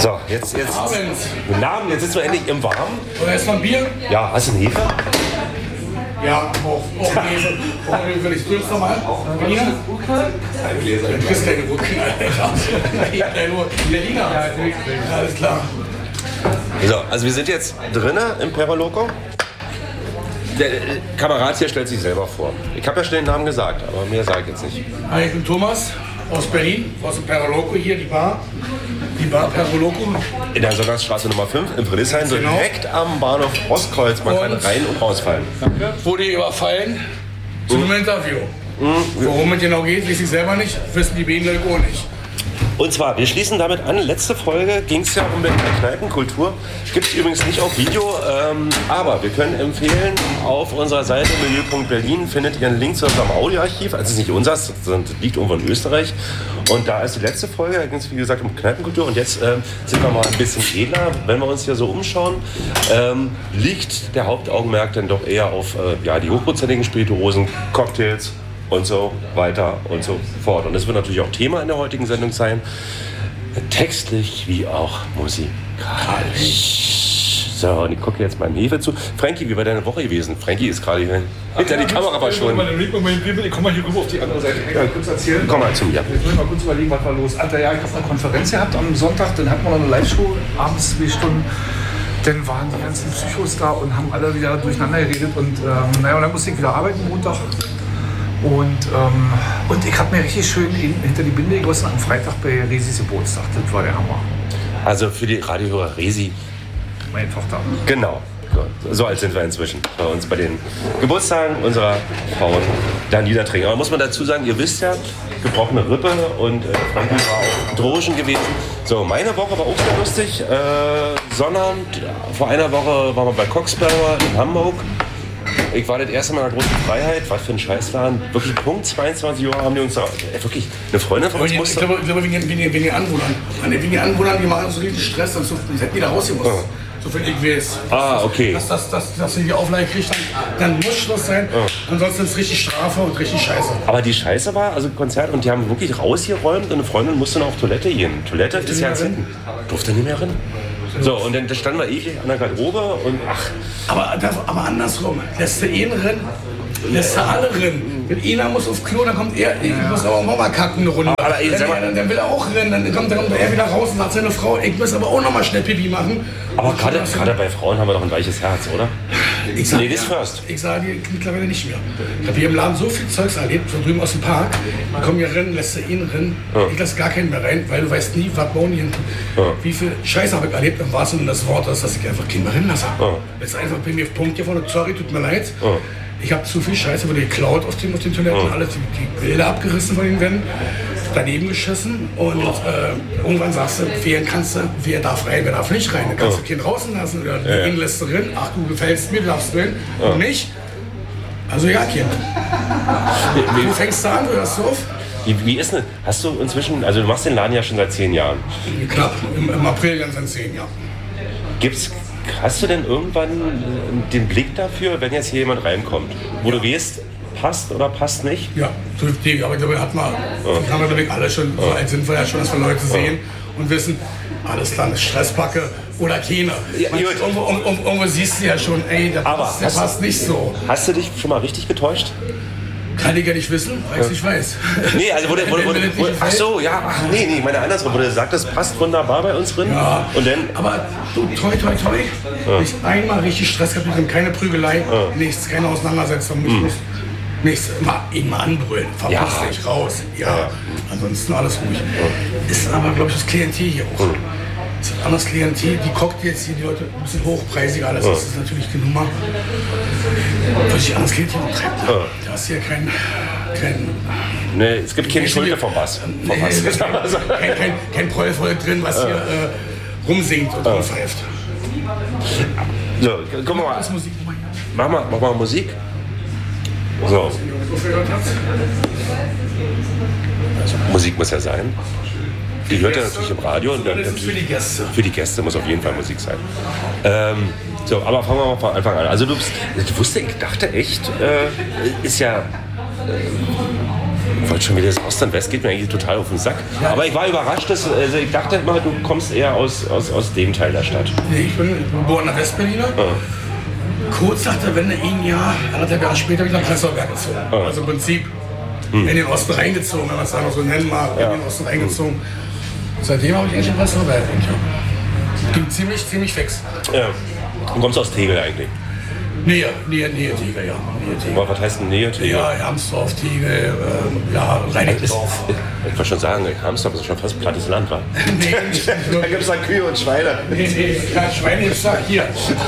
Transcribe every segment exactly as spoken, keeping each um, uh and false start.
So, jetzt, jetzt. Guten Abend, jetzt sitzen wir endlich im Warmen. Oder erst mal ein Bier? Ja, hast du einen Hefe? Ja, auch, auch Hefe. Auch Hefe, will ich drück's nochmal. Berliner? Du kriegst keine Gurken, Alter. Ja, nur Berliner. Ja, alles klar. So, also wir sind jetzt drinnen im Perro Loco. Der Kamerad hier stellt sich selber vor. Ich habe ja schnell den Namen gesagt, aber mehr sage ich jetzt nicht. Hi, ich bin Thomas aus Berlin, aus dem Perro Loco hier, die Bar. Die Bar Perro Loco. In der Sonntagsstraße Nummer fünf in Friedrichshain, Genau. direkt am Bahnhof Ostkreuz. Man kann Und- rein und rausfallen. Wurde überfallen zu einem Interview. Worum es genau geht, weiß ich selber nicht, wissen die beiden Leute auch nicht. Und zwar, wir schließen damit an. Letzte Folge ging es ja um Berliner Kneipenkultur. Gibt es übrigens nicht auf Video, ähm, aber wir können empfehlen, auf unserer Seite milieu punkt berlin findet ihr einen Link zu unserem Audioarchiv. Also es ist nicht unseres, sondern es liegt irgendwo in Österreich. Und da ist die letzte Folge, da ging es wie gesagt um Kneipenkultur. Und jetzt ähm, sind wir mal ein bisschen edler. Wenn wir uns hier so umschauen, ähm, liegt der Hauptaugenmerk dann doch eher auf äh, ja, die hochprozentigen Spirituosen, Cocktails und so weiter und so fort. Und das wird natürlich auch Thema in der heutigen Sendung sein. Textlich wie auch musikalisch. So, und ich gucke jetzt meinem Hefe zu. Frankie, wie war deine Woche gewesen? Frankie ist gerade hier hinter die Kamera verschwunden. Ich komme mal hier rüber auf die andere Seite. Ich kann kurz erzählen. Komm mal zu mir. Jetzt muss ich mal kurz überlegen, was war los. Alter, ja, ich habe eine Konferenz gehabt am Sonntag, dann hatten wir noch eine Live-Show, abends zwei Stunden. Dann waren die ganzen Psychos da und haben alle wieder durcheinander geredet. Und ähm, naja, und dann musste ich wieder arbeiten Montag. Und, ähm, und ich habe mir richtig schön in, hinter die Binde gegossen am Freitag bei Resis Geburtstag. Das war der Hammer. Also für die Radiohörer Resi. Meine Tochter. Genau. So alt sind wir inzwischen bei uns bei den Geburtstagen unserer Frauen da niedertrinken. Aber muss man dazu sagen, ihr wisst ja, gebrochene Rippe und äh, Frankie war auch Drogen gewesen. So, meine Woche war auch sehr lustig. Äh, Sonnabend, vor einer Woche waren wir bei Coxberger in Hamburg. Ich war das erste Mal in der großen Freiheit, was für ein Scheißladen. Wirklich Punkt zweiundzwanzig Uhr haben die uns da, äh, wirklich, eine Freundin von uns Ich musste... glaube, ich glaube wegen, wegen, wegen den Anwohnern. Wegen den Anwohnern, die machen so richtig Stress und so, das hätten die da rausgemusst. Oh. So viel ich weiß. Ah, okay. Dass, dass, dass, dass sie die Auflage kriegt, dann, dann muss Schluss sein. Ansonsten ist es richtig Strafe und richtig Scheiße. Aber die Scheiße war, also Konzert, und die haben wirklich rausgeräumt und eine Freundin musste noch auf Toilette gehen. Toilette ist ja jetzt hinten. Durfte nicht mehr rein. So, und dann standen wir ewig an der Garderobe und ach. Aber, aber andersrum, lässt du ihn rennen, lässt du alle rennen. Wenn einer muss auf Klo, dann kommt er, ich muss aber auch mal kacken eine Runde. Aber, ey, dann, sag mal- dann, dann will er auch rennen, dann kommt, dann kommt er wieder raus und sagt seine Frau, ich muss aber auch noch mal schnell Pipi machen. Aber gerade gerade bei Frauen haben wir doch ein weiches Herz, oder? Ich sag, Ladies ja, first. Ich sage dir mittlerweile nicht mehr. Ich habe hier im Laden so viel Zeugs erlebt, von drüben aus dem Park. Die kommen hier rennen, lässt du ihn rennen. Ja. Ich lasse gar keinen mehr rein, weil du weißt nie, was bauen die hinten. Ja. Wie viel Scheiße habe ich erlebt, im wahrsten Sinne des Wortes, dass ich einfach keinen mehr rennen lasse. Ja. Das ist einfach bei mir auf Punkt hier vorne, sorry, tut mir leid. Ja. Ich habe zu viel Scheiße wurde geklaut auf den, auf den Toiletten, Ja. alles die, die Bilder abgerissen von den Wänden, daneben geschissen und äh, irgendwann sagst du, wer kannst du, wer darf rein, wer darf nicht rein. Dann kannst Ja. du Kind draußen lassen oder Ja. ihn lässt du drin, ach du gefällst mir, du darfst drin und nicht. Also ja, Kind. Wie, Du fängst da an, du hörst auf. wie, wie ist denn, hast du inzwischen, also du machst den Laden ja schon seit zehn Jahren. Knapp, im, im April ganz in zehn Jahren. Gibt's, hast du denn irgendwann äh, den Blick dafür, wenn jetzt hier jemand reinkommt, wo du weißt, passt oder passt nicht? Ja, so die, aber ich glaube, hat man, haben wir glaube ich alle schon, so alt sind wir ja schon, dass wir Leute sehen und wissen, alles klar, eine Stresspacke oder keine. Ja, Man, gut. irgendwo, irgendwo, irgendwo siehst du ja schon, ey, der, Aber passt, der hast- passt nicht so. Hast du dich schon mal richtig getäuscht? Kann ich ja nicht wissen, weil ich nicht weiß. Nee, also wo du, wo du, wo du, wo, ach so, ja, ach nee, nee, meine andersrum, wo du sagst, das passt wunderbar bei uns drin. Ja. Und dann, Aber du, toi, toi, toi, nicht einmal richtig Stress gehabt, mit keine Prügelei, nichts, keine Auseinandersetzung, mich nicht, nichts, immer, immer anbrüllen, verpiss Ja. dich raus, ja, Ja. ansonsten alles ruhig. Ist aber, glaube ich, das Klientel hier auch. Das ist ein anderes Klientel, die Cocktails hier, die Leute ein bisschen hochpreisiger, alles, das ist natürlich die Nummer. Würde ich anders Klientel treiben. Da hast du ja kein, kein nee, es gibt keine Schulter vom Bass. Vom Nee, Bass. kein, kein, kein Prollvolk drin, was hier äh, rumsingt und rumpfeift. So, guck mal, Das Musik nochmal hier. mach mal, mach mal Musik. So, Musik muss ja sein. Die hört ja natürlich im Radio. Und dann, Das ist für die Gäste. für die Gäste muss auf jeden Fall Musik sein. Ähm, so, aber fangen wir mal von Anfang an. Also du, bist, du wusstest, ich dachte echt, äh, ist ja, äh, ich wollte schon wieder das Ost und West geht mir eigentlich total auf den Sack. Aber ich war überrascht, dass, also ich dachte immer, du kommst eher aus, aus, aus dem Teil der Stadt. Nee, ich bin geborener Westberliner. Ja. Kurz nach der Wende, ein Jahr, anderthalb Jahre später, bin ich nach Prenzlauer gezogen. Ja. Also im Prinzip hm. in den Osten reingezogen, wenn man es einfach so nennen mag, ja. in den Osten reingezogen. Hm. Seitdem habe ich eigentlich in Prenzlauer Berg. Ging ziemlich, ziemlich fix. Ja. Du kommst aus Tegel eigentlich? Nähe, Nähe, Nähe Tegel, ja. Nähe Tegel. Was heißt denn Nähe Tegel? Ja, Hermsdorf, Tegel, ähm, ja, Reinickendorf. Ich wollte schon sagen, Hermsdorf ist schon fast plattes Land, wa? Nee, nicht da gibt es da Kühe und Schweine. Nee, nee, ja, Schweine ist da hier.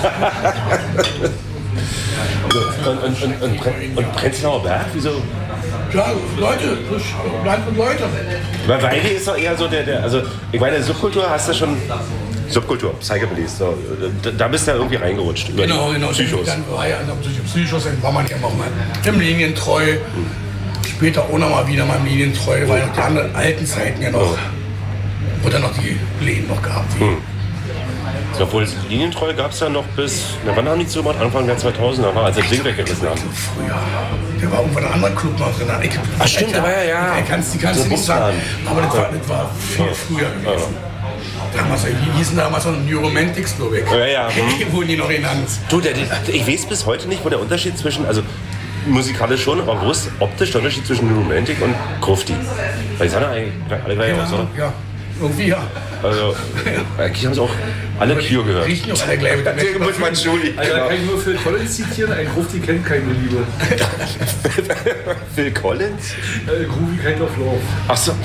und, und, und, und, und Prenzlauer Berg, wieso? Ja, Leute, Land und Leute. Weil Weidi ist doch eher so der, der, also ich meine, Subkultur hast du schon, Subkultur, Psychobillies, so, da, da bist du ja irgendwie reingerutscht. Über genau, genau. Psychos. Dann war ja also Psychos, dann war man ja auch mal im Linientreu. Hm. Später auch noch mal wieder mal im Linientreu, weil die anderen alten Zeiten ja noch, oh. wo dann noch die Läden noch gab. Hm. Obwohl, Linientreu gab es ja noch bis, na, wann haben die zugemacht? Anfang der zweitausender, als sie das Ding weggerissen haben. Früher. Der war irgendwann ein anderer Club noch drin. Ich, Ach stimmt, der war ja, ja. Ich kann's, die kannst du so nicht sagen, aber das war, das war viel ja. früher gewesen. Ja. Damals, die hießen damals noch New Romantics, glaube ich. Ja, ja. Hm. Wurden die noch genannt. Du, der, der, ich weiß bis heute nicht, wo der Unterschied zwischen, also musikalisch schon, aber wo ist optisch der Unterschied zwischen New Romantic und Grufti? Weil die sahen eigentlich alle gleich aus, oder? Ja. Irgendwie ja. Also, eigentlich haben sie auch alle Cure gehört. Riechen auch alle gleich mit der Deswegen muss man Julie. Also, da kann ich nur Phil Collins zitieren, ein Grufti kennt keine Liebe. Phil Collins? Äh, Groovy Kind of Love. Ach so.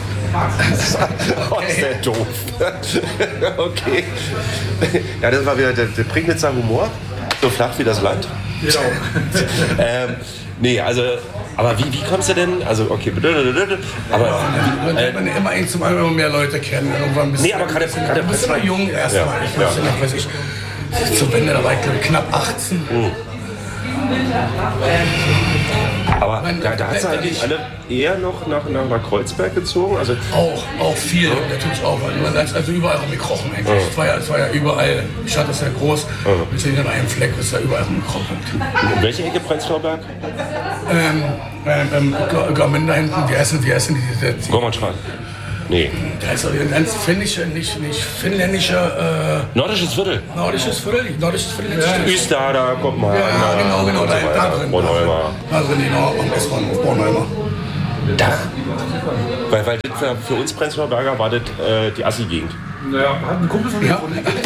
Oh, ist der doof. Okay. Ja, das war wieder der, der Prignitzer Humor. So flach wie das Land. Genau. ähm, nee, also, aber wie, wie kommst du denn, also okay, aber... Man äh, man immer ein zum anderen mehr Leute kennen. Irgendwann bist nee, aber gerade... Du bist immer jung erstmal. Ja, ich weiß ja. nicht, weiß ich, zur Wende, da war ich glaube knapp achtzehn. Mhm. Aber man, da, da hat sie eigentlich alle eher noch nach, nach, nach Kreuzberg gezogen? Also auch, auch viel, ja. natürlich auch. Man ist also überall rumgekrochen eigentlich. Ja. Es war, ja, es war ja überall, die Stadt ist ja groß, ja. wir sind in einem Fleck, ist ja überall rumgekrochen. In welche Ecke Prenzlauer Berg? Ähm, ähm, Garmin da hinten, wie heißen die? Heißen die, die Gormannstraße. Nee. Da ist ein ganz finnischer, nicht, nicht finnländischer... Äh, nordisches Viertel. Nordisches Viertel, nordisches Viertel. Ja. Üster, da kommt man. Ja, ja, genau, genau, da, so da drin. Bornholmer. Da drin, genau, am S-Bahnhof Bornholmer. Da? Weil, weil das für, für uns Prenzlauer Berger war das äh, die Assi-Gegend. Naja, hat ein Kumpel von mir. Ja.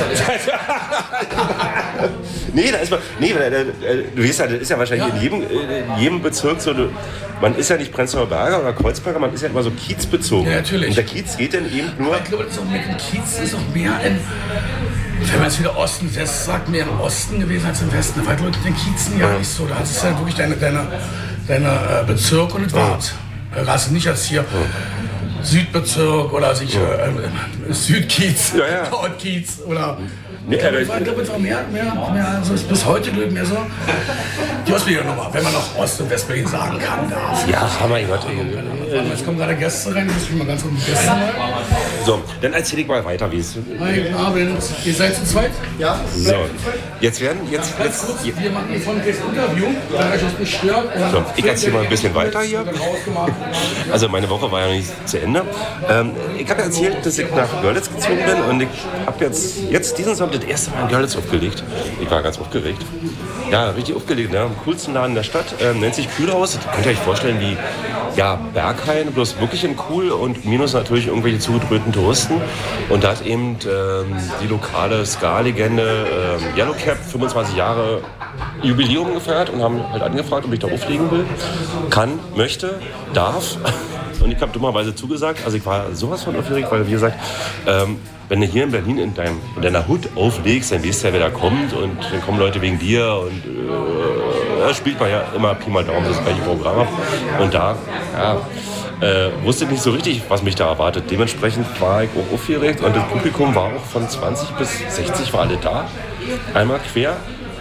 nee, da ist man. Nee, weil, äh, du weißt ja, das ist ja wahrscheinlich ja. in jedem, in jedem Bezirk so. Du, man ist ja nicht Prenzlauer Berger oder Kreuzberger, man ist ja immer so kiezbezogen. Ja, natürlich. Und der Kiez geht dann eben nur. Aber ich glaube, das ist auch mit dem Kiez ist auch mehr in. Wenn man es wieder Osten, West sagt, mehr im Osten gewesen als im Westen. Weil du mit den Kiezen ja, ja nicht so. Da hast du ja wirklich deine, deine, deine äh, Bezirk und das ja. war's. Da hast du nicht als hier. Ja. Südbezirk oder sich ja. äh, Südkiez, ja, ja. Nordkiez oder. Nee, ich glaube, es war, glaub, war mehr, mehr, mehr also ist bis heute mehr so. Die Ostberliner-Nummer, wenn man noch Ost- und Westberlin sagen kann, darf. Ja, haben wir Gott. Jetzt kommen gerade Gäste rein, ich muss mal ganz um die Gäste mal. So, dann erzähl ich mal weiter, wie es. Guten Abend, ihr seid zu zweit? Ja. So, jetzt werden, jetzt. Ja, ganz kurz, wir machen ein volles Interview, da euch das nicht stört. So, ich erzähle mal ein bisschen weiter hier. Also, meine Woche war ja nicht zu Ende. Ähm, ich habe erzählt, dass ich nach Görlitz gezogen bin und ich habe jetzt, jetzt diesen Sonntag das erste Mal in Görlitz aufgelegt. Ich war ganz aufgeregt. Ja, richtig aufgelegt, ne? Am coolsten Laden der Stadt. Ähm, nennt sich Kühlhaus. Das könnt ihr euch vorstellen wie ja, Berghain, bloß wirklich in cool und minus natürlich irgendwelche zugedröhnten Touristen. Und da hat eben ähm, die lokale Ska-Legende ähm, Yellowcap fünfundzwanzig Jahre Jubiläum gefeiert und haben halt angefragt, ob ich da auflegen will. Kann, möchte, darf. Und ich habe dummerweise zugesagt. Also ich war sowas von aufgeregt, weil wie gesagt, ähm, wenn du hier in Berlin in, deinem, in deiner Hut auflegst, dann weißt du ja, wer da kommt und dann kommen Leute wegen dir und äh, da spielt man ja immer Pi mal Daumen das gleiche Programm ab. Und da, ja, äh, wusste ich nicht so richtig, was mich da erwartet. Dementsprechend war ich auch aufgeregt und das Publikum war auch von zwanzig bis sechzig war alle da, einmal quer.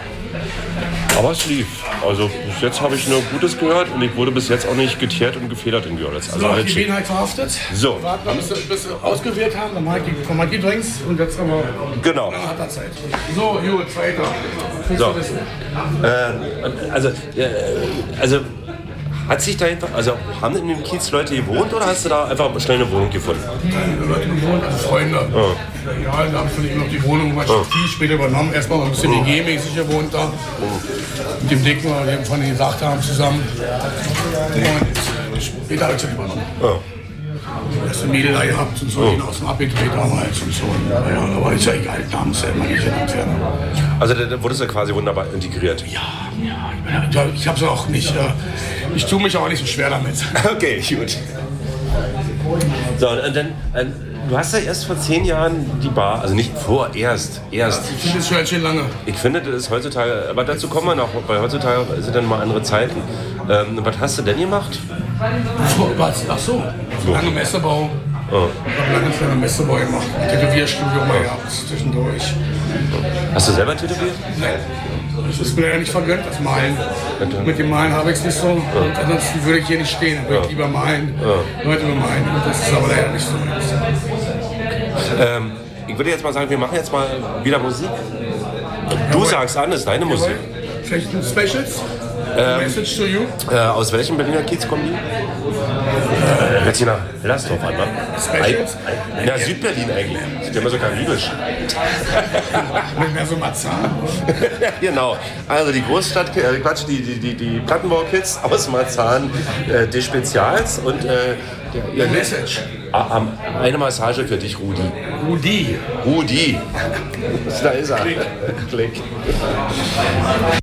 Aber es lief. Also bis jetzt habe ich nur Gutes gehört und ich wurde bis jetzt auch nicht geteert und gefedert in Görlitz. Also so, die Gelegenheit verhaftet. So. Warten, bis wir, bis wir ausgewählt haben, dann mache ich, mach ich die Drinks und jetzt aber genau. Dann hat er Zeit. So, gut, weiter. So. Äh, also, äh, also Hat sich da einfach, also haben in dem Kiez Leute gewohnt oder hast du da einfach schnell eine Wohnung gefunden? Leute gewohnt, also Freunde. Oh. Ja, da habe ich dann eben noch die Wohnung oh. viel später übernommen. Erstmal mal ein bisschen oh. W G-mäßig gewohnt da. Oh. Mit dem Dicken, weil wir von denen gesagt haben, zusammen. Und später habe ich dann übernommen. Oh. Erst eine Mädelei gehabt und so, oh. aus dem abgedreht damals und so. Naja, aber ist ja egal, da muss ja immer nicht entfernen. Also da wurdest du quasi wunderbar integriert? Ja, ja. Ich, bin, ich habe es auch nicht, ich tue mich auch nicht so schwer damit. Okay, gut. So, und dann, du hast ja erst vor zehn Jahren die Bar, also nicht vorerst, erst. Ich finde es schon schön lange. Ich finde, das ist heutzutage, aber dazu kommen wir noch, weil heutzutage sind dann mal andere Zeiten. Ähm, was hast du denn gemacht? Was? Ach so, so. Lange Messebau. Oh. Ich habe lange für einen Messebau gemacht. Ein Tätowierstudio mal gehabt zwischendurch. Hast du selber tätowiert? Nein. Das ist mir ja nicht vergönnt, das Malen. Mit dem Malen habe ich es nicht so. Und ansonsten würde ich hier nicht stehen. Dann würde ich lieber malen, Leute bemalen. Und das ist aber leider nicht so. Ähm, ich würde jetzt mal sagen, wir machen jetzt mal wieder Musik. Du Jawohl. Sagst an, das ist deine Musik. Vielleicht ein Specials? Ähm, Message to you? Äh, aus welchem Berliner Kiez kommen die? Äh, Hört sich nach Hellersdorf an, wa? Specials? Ja, Südberlin eigentlich. Das ist ja immer so karibisch. Nicht mehr so Marzahn. Genau. Also die Großstadt, äh, Quatsch, die, die, die, die Plattenbau-Kids aus Marzahn, äh, des Spezials und äh, der Message. Ah, eine Massage für dich, Rudi. Rudi. Rudi. Da ist er. Klick. Klick.